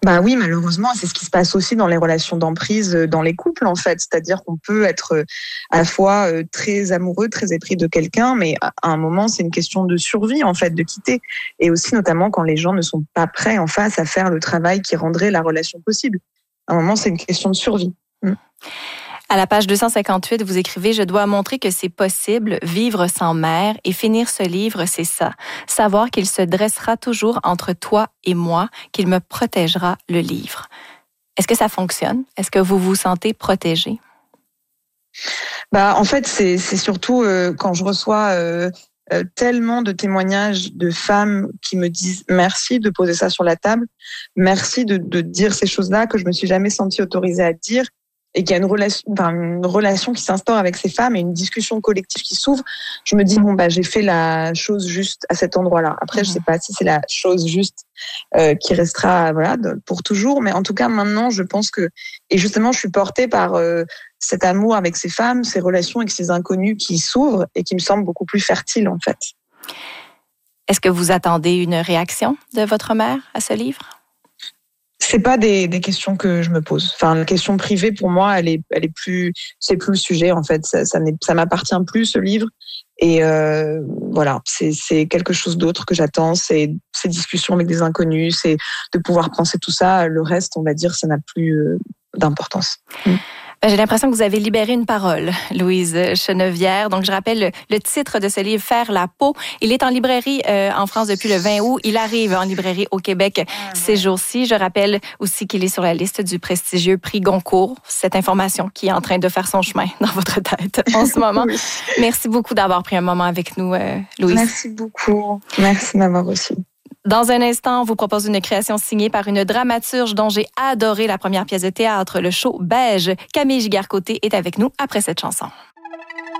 Bah oui, malheureusement, c'est ce qui se passe aussi dans les relations d'emprise dans les couples, en fait. C'est-à-dire qu'on peut être à la fois très amoureux, très épris de quelqu'un, mais à un moment, c'est une question de survie, en fait, de quitter. Et aussi, notamment, quand les gens ne sont pas prêts en face à faire le travail qui rendrait la relation possible. À un moment, c'est une question de survie. À la page 258, vous écrivez « Je dois montrer que c'est possible, vivre sans mère et finir ce livre, c'est ça. Savoir qu'il se dressera toujours entre toi et moi, qu'il me protégera le livre. » Est-ce que ça fonctionne? Est-ce que vous vous sentez protégé? En fait, c'est surtout quand je reçois tellement de témoignages de femmes qui me disent merci de poser ça sur la table, merci de dire ces choses-là que je me suis jamais sentie autorisée à dire, et qu'il y a une relation qui s'instaure avec ces femmes et une discussion collective qui s'ouvre. Je me dis j'ai fait la chose juste à cet endroit-là. Après, je sais pas si c'est la chose juste qui restera pour toujours, mais en tout cas maintenant, je pense que, et justement, je suis portée par cet amour avec ces femmes, ces relations avec ces inconnus qui s'ouvrent et qui me semblent beaucoup plus fertiles en fait. Est-ce que vous attendez une réaction de votre mère à ce livre? C'est pas des questions que je me pose. Enfin, la question privée pour moi, elle est plus, c'est plus le sujet en fait. Ça m'appartient plus ce livre. Et c'est quelque chose d'autre que j'attends. C'est ces discussions avec des inconnus, c'est de pouvoir penser tout ça. Le reste, on va dire, ça n'a plus d'importance. J'ai l'impression que vous avez libéré une parole, Louise Chenevière. Donc, je rappelle le titre de ce livre, Faire la peau. Il est en librairie en France depuis le 20 août. Il arrive en librairie au Québec ces jours-ci. Je rappelle aussi qu'il est sur la liste du prestigieux prix Goncourt. Cette information qui est en train de faire son chemin dans votre tête en ce moment. Oui. Merci beaucoup d'avoir pris un moment avec nous, Louise. Merci beaucoup. Merci de m'avoir reçu. Dans un instant, on vous propose une création signée par une dramaturge dont j'ai adoré la première pièce de théâtre, le show Beige. Camille Giguère-Côté est avec nous après cette chanson.